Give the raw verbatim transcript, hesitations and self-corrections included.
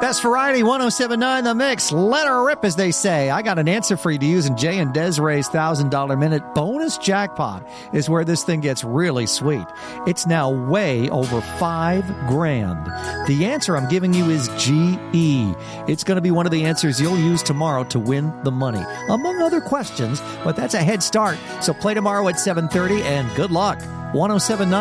Best Variety, one oh seven point nine The Mix. Let her rip, as they say. I got an answer for you to use in Jay and Desiree's one thousand dollars minute bonus jackpot is where this thing gets really sweet. It's now way over five grand. The answer I'm giving you is G E. It's going to be one of the answers you'll use tomorrow to win the money, among other questions, but that's a head start. So play tomorrow at seven thirty, and good luck. one oh seven point nine